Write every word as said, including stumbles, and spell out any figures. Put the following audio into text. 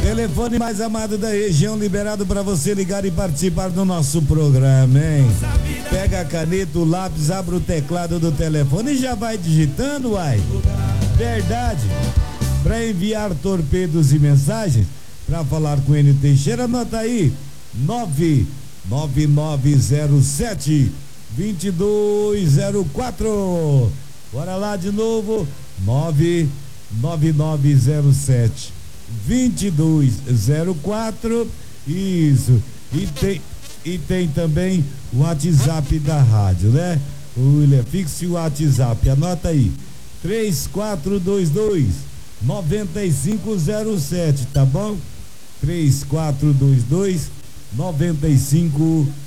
Telefone mais amado da região, liberado para você ligar e participar do nosso programa, hein? Pega a caneta, o lápis, abre o teclado do telefone e já vai digitando, uai. Verdade. Para enviar torpedos e mensagens, para falar com N Teixeira, anota aí: nove nove nove zero sete dois dois zero quatro. Bora lá de novo: nove nove nove zero sete dois dois zero quatro. Isso. E tem, e tem também o WhatsApp da rádio, né? William, fixe o WhatsApp, anota aí: três quatro dois dois nove cinco zero sete, tá bom? três quatro dois dois nove cinco